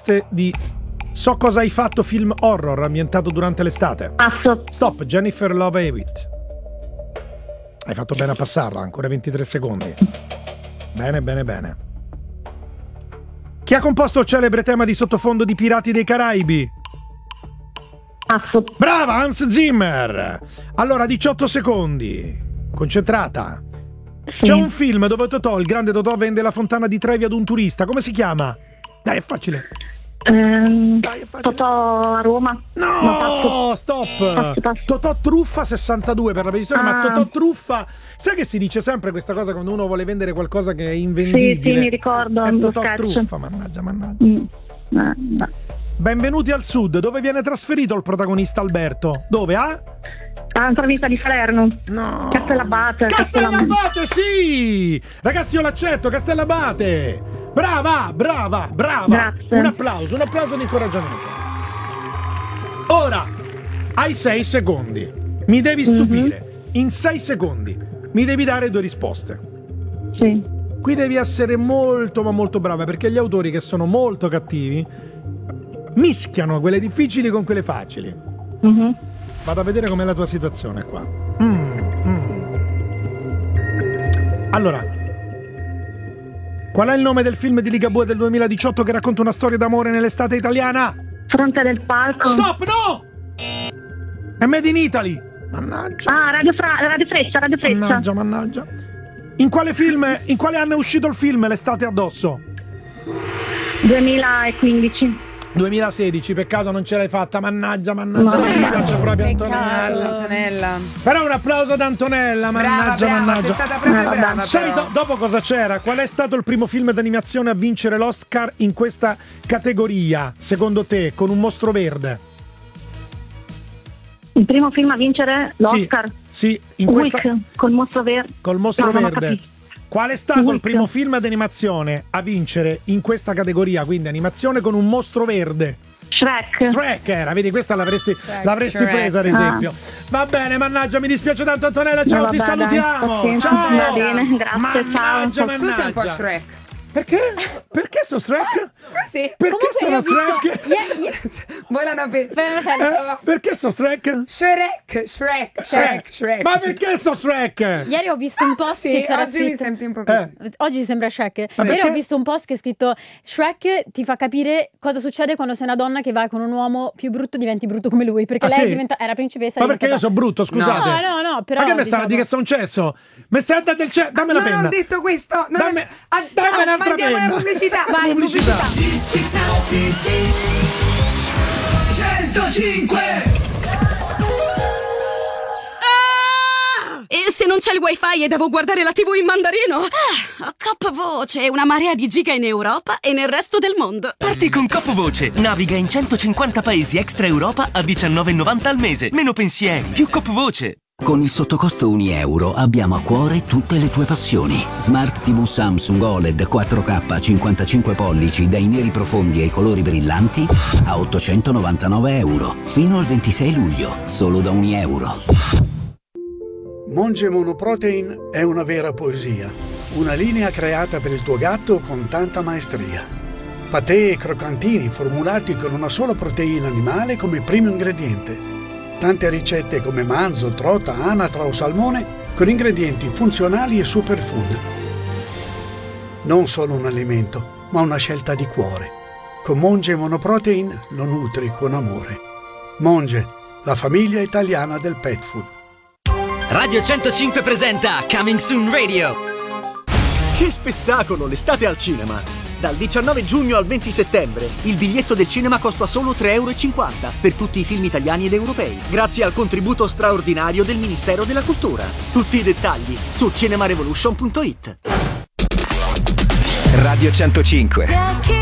risposte di So cosa hai fatto, film horror ambientato durante l'estate. Passo. Stop, Jennifer Love Hewitt. Hai fatto bene a passarla, ancora 23 secondi. Bene. Chi ha composto il celebre tema di sottofondo di Pirati dei Caraibi? Passo. Brava, Hans Zimmer. Allora, 18 secondi. Concentrata. Sì. C'è un film dove Totò, il grande Totò, vende la fontana di Trevi ad un turista. Come si chiama? Dai, è facile. Dai, è facile. Totò a Roma. No, stop. Passo. Totò Truffa 62 per la precisione, ma Totò Truffa, sai che si dice sempre questa cosa quando uno vuole vendere qualcosa che è invendibile? Sì, mi ricordo. È Totò sketch. Truffa, mannaggia. No. Benvenuti al Sud, dove viene trasferito il protagonista Alberto? Dove? Provvincia di Salerno. No. Castellabate. Castellabate, sì! Ragazzi, io l'accetto, Castellabate! Brava! Grazie. Un applauso di incoraggiamento. Ora, hai 6 secondi. Mi devi stupire. In 6 secondi mi devi dare 2 risposte. Sì. Qui devi essere molto, ma molto brava, perché gli autori, che sono molto cattivi, mischiano quelle difficili con quelle facili. Vado a vedere com'è la tua situazione qua. Allora, qual è il nome del film di Ligabue del 2018 che racconta una storia d'amore nell'estate italiana? Fronte del palco. Stop, no! È Made in Italy. Mannaggia. Radio Freccia. Mannaggia. In quale anno è uscito il film L'estate addosso? 2015. 2016, peccato non ce l'hai fatta, mannaggia, c'è proprio Antonella. Però un applauso ad Antonella, mannaggia. Sei stata proprio brava. Sai dopo cosa c'era? Qual è stato il primo film d'animazione a vincere l'Oscar in questa categoria, secondo te, con un mostro verde? Il primo film a vincere l'Oscar? Sì, in questa... col mostro verde. Col mostro verde. Qual è stato il primo film d'animazione a vincere in questa categoria, quindi animazione con un mostro verde? Shrek era, vedi, questa l'avresti presa ad esempio. Va bene, mannaggia, mi dispiace tanto Antonella, ciao, ti salutiamo. Ciao. Va bene, grazie, mannaggia. Tu sei un po' Shrek. Perché? Perché sono Shrek? Sì. Perché sono Shrek? Buona Perché sono Shrek? Shrek. Ma perché sono Shrek? Ieri ho visto un post che c'era oggi scritto... mi senti un po' così. Oggi sembra Shrek. Ma Ieri perché? ho visto un post che è scritto: Shrek ti fa capire cosa succede quando sei una donna che va con un uomo più brutto, diventi brutto come lui. Perché lei era principessa. Ma perché io sono brutto, scusate? No, però. Ma che mi stanno a dire che sono un cesso? Mi stai a dare del cesso? Dammi la penna. Non ho detto questo. Dammi un'altra Andiamo alla penna. pubblicità. Vai, pubblicità. Spizzati 105. E se non c'è il wifi e devo guardare la TV in mandarino? Cop Voce, una marea di giga in Europa e nel resto del mondo. Parti con Cop Voce. Naviga in 150 paesi extra Europa a €19,90 al mese. Meno pensieri, più Cop Voce. Con il sottocosto €1 abbiamo a cuore tutte le tue passioni. Smart TV Samsung OLED 4K 55 pollici dai neri profondi ai colori brillanti a €899. Fino al 26 luglio, solo da €1. Monge Monoprotein è una vera poesia. Una linea creata per il tuo gatto con tanta maestria. Patè e croccantini formulati con una sola proteina animale come primo ingrediente. Tante ricette come manzo, trota, anatra o salmone con ingredienti funzionali e superfood. Non solo un alimento, ma una scelta di cuore. Con Monge Monoprotein lo nutri con amore. Monge, la famiglia italiana del pet food. Radio 105 presenta Coming Soon Radio. Che spettacolo, l'estate al cinema! Dal 19 giugno al 20 settembre il biglietto del cinema costa solo €3,50 per tutti i film italiani ed europei, grazie al contributo straordinario del Ministero della Cultura. Tutti i dettagli su cinemarevolution.it. Radio 105.